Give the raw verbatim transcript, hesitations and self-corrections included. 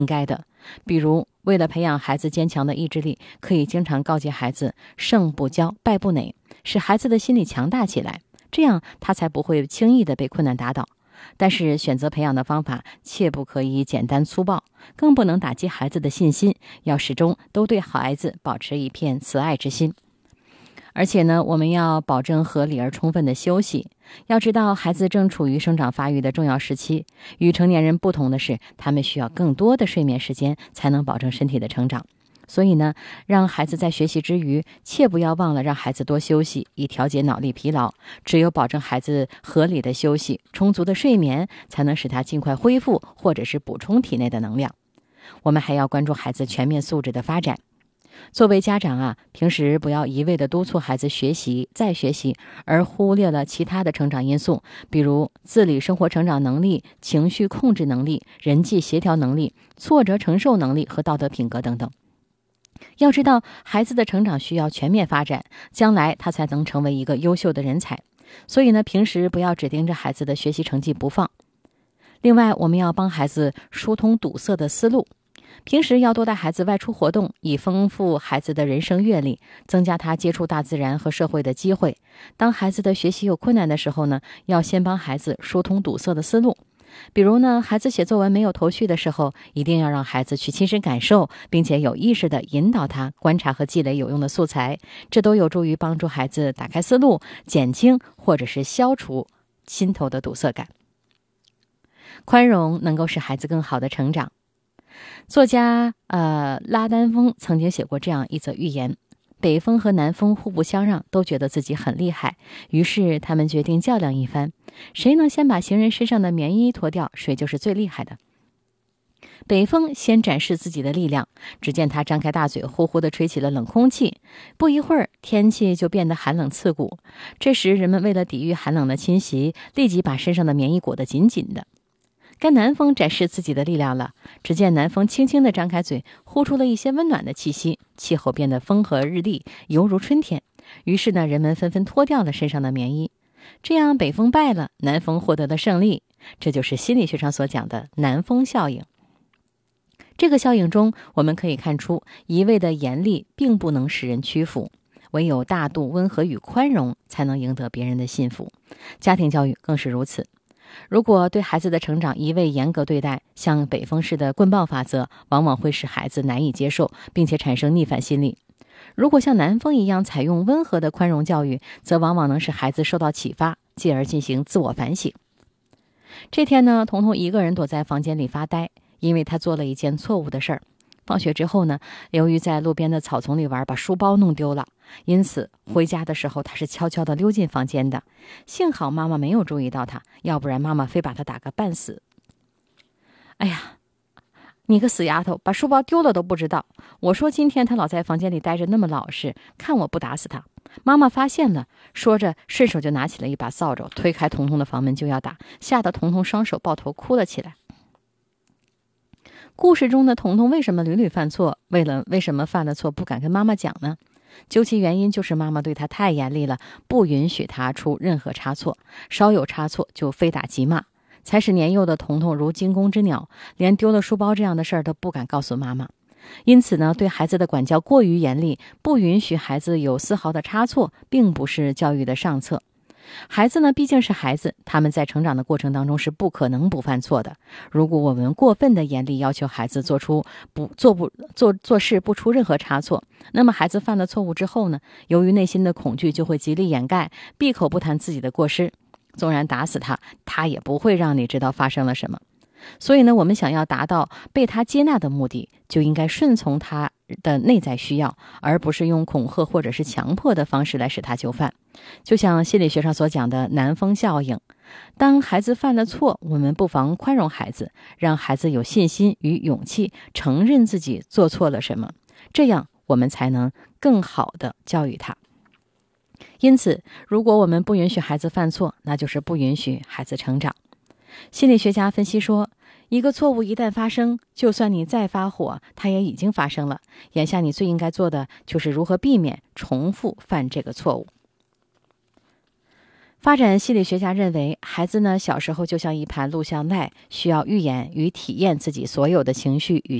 应该的。比如，为了培养孩子坚强的意志力，可以经常告诫孩子胜不骄，败不馁，使孩子的心理强大起来，这样他才不会轻易的被困难打倒。但是选择培养的方法切不可以简单粗暴，更不能打击孩子的信心，要始终都对孩子保持一片慈爱之心。而且呢，我们要保证合理而充分的休息。要知道，孩子正处于生长发育的重要时期，与成年人不同的是，他们需要更多的睡眠时间才能保证身体的成长。所以呢，让孩子在学习之余，切不要忘了让孩子多休息，以调节脑力疲劳。只有保证孩子合理的休息、充足的睡眠，才能使他尽快恢复或者是补充体内的能量。我们还要关注孩子全面素质的发展。作为家长啊，平时不要一味地督促孩子学习再学习，而忽略了其他的成长因素，比如自理生活成长能力、情绪控制能力、人际协调能力、挫折承受能力和道德品格等等。要知道，孩子的成长需要全面发展，将来他才能成为一个优秀的人才。所以呢，平时不要只盯着孩子的学习成绩不放。另外，我们要帮孩子疏通堵塞的思路。平时要多带孩子外出活动，以丰富孩子的人生阅历，增加他接触大自然和社会的机会。当孩子的学习有困难的时候呢，要先帮孩子疏通堵塞的思路。比如呢，孩子写作文没有头绪的时候，一定要让孩子去亲身感受，并且有意识地引导他观察和积累有用的素材，这都有助于帮助孩子打开思路，减轻或者是消除心头的堵塞感。宽容能够使孩子更好的成长。作家呃拉丹峰曾经写过这样一则寓言：北风和南风互不相让，都觉得自己很厉害，于是他们决定较量一番，谁能先把行人身上的棉衣脱掉，谁就是最厉害的。北风先展示自己的力量，只见他张开大嘴，呼呼地吹起了冷空气，不一会儿天气就变得寒冷刺骨。这时人们为了抵御寒冷的侵袭，立即把身上的棉衣裹得紧紧的。该南风展示自己的力量了，只见南风轻轻地张开嘴，呼出了一些温暖的气息，气候变得风和日丽，犹如春天。于是呢，人们纷纷脱掉了身上的棉衣，这样北风败了，南风获得了胜利。这就是心理学上所讲的南风效应。这个效应中，我们可以看出，一味的严厉并不能使人屈服，唯有大度、温和与宽容才能赢得别人的信服。家庭教育更是如此。如果对孩子的成长一味严格对待，像北风式的棍棒法则，往往会使孩子难以接受，并且产生逆反心理。如果像南风一样采用温和的宽容教育，则往往能使孩子受到启发，进而进行自我反省。这天呢，彤彤一个人躲在房间里发呆，因为他做了一件错误的事儿。放学之后呢，由于在路边的草丛里玩，把书包弄丢了，因此回家的时候他是悄悄地溜进房间的。幸好妈妈没有注意到他，要不然妈妈非把他打个半死。哎呀，你个死丫头，把书包丢了都不知道！我说今天他老在房间里待着那么老实，看我不打死他。妈妈发现了，说着顺手就拿起了一把扫帚，推开彤彤的房门就要打，吓得彤彤双手抱头哭了起来。故事中的彤彤为什么屡屡犯错？为了为什么犯了错不敢跟妈妈讲呢？究其原因，就是妈妈对他太严厉了，不允许他出任何差错，稍有差错就非打即骂，才使年幼的彤彤如惊弓之鸟，连丢了书包这样的事儿都不敢告诉妈妈。因此呢，对孩子的管教过于严厉，不允许孩子有丝毫的差错，并不是教育的上策。孩子呢，毕竟是孩子，他们在成长的过程当中是不可能不犯错的。如果我们过分的严厉要求孩子做出不做不做做事不出任何差错，那么孩子犯了错误之后呢，由于内心的恐惧，就会极力掩盖，闭口不谈自己的过失。纵然打死他，他也不会让你知道发生了什么。所以呢，我们想要达到被他接纳的目的，就应该顺从他的内在需要，而不是用恐吓或者是强迫的方式来使他就范。就像心理学上所讲的南风效应，当孩子犯了错，我们不妨宽容孩子，让孩子有信心与勇气承认自己做错了什么，这样我们才能更好的教育他。因此，如果我们不允许孩子犯错，那就是不允许孩子成长。心理学家分析说，一个错误一旦发生，就算你再发火，它也已经发生了。眼下你最应该做的就是如何避免重复犯这个错误。 发展心理学家认为，孩子呢小时候就像一盘录像带，需要预演与体验自己所有的情绪与